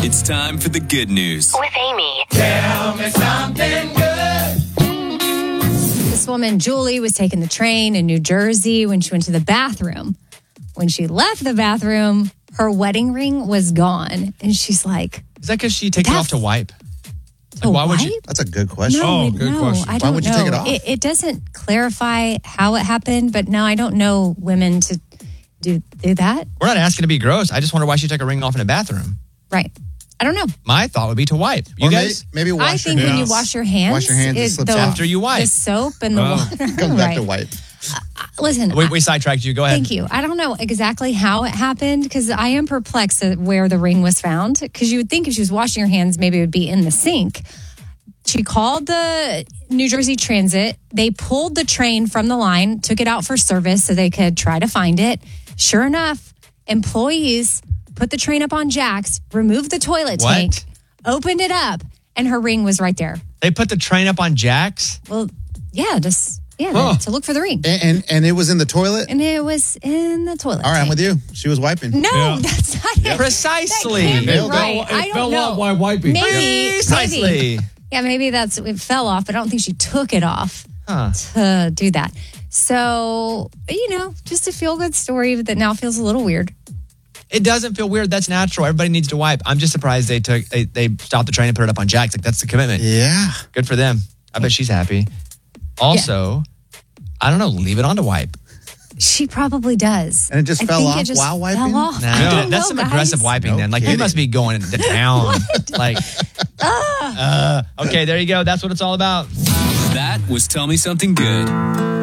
It's time for the good news. With Amy. Tell me something good. This woman, Julie, was taking the train in New Jersey when she went to the bathroom. When she left the bathroom, her wedding ring was gone. And she's like, Is that because she takes it off to wipe? Like, why would you? That's a good question. No, good question. I don't Why would you know. take it off? It doesn't clarify how it happened, but no, I don't know women to do that. We're not asking to be gross. I just wonder why she took a ring off in a bathroom. Right. I don't know. My thought would be to wipe. You Or guys? maybe wash I think your when hands. you wash your hands, it slips out. After you wipe. the soap and the water. Comes back to wipe. Listen, We sidetracked you. Go ahead. thank you. I don't know exactly how it happened because I am perplexed at where the ring was found. Because you would think if she was washing her hands, maybe it would be in the sink. She called the New Jersey Transit. They pulled the train from the line, took it out for service so they could try to find it. Sure enough, employees put the train up on jacks, removed the toilet What? tank, opened it up, and her ring was right there. They put the train up on jacks? Well, yeah, to look for the ring. And it was in the toilet? And it was in the toilet. All right, I'm tank. with you. She was wiping. No, that's not it. Precisely. That can't be Nailed it. right. I don't know. while wiping. Maybe. Precisely. Yeah, maybe it fell off, but I don't think she took it off to do that. So, just a feel-good story that now feels a little weird. It doesn't feel weird. That's natural. Everybody needs to wipe. I'm just surprised they stopped the train and put it up on jacks. Like, that's the commitment. Yeah. Good for them. I bet she's happy. Also, I don't know, leave it on to wipe. She probably does. And it just I fell think off it just while wiping? Fell off. Nah, I don't that's know, some guys. aggressive wiping No then. Like, you kidding. must be going to town. Like, okay, there you go. That's what it's all about. That was Tell Me Something Good.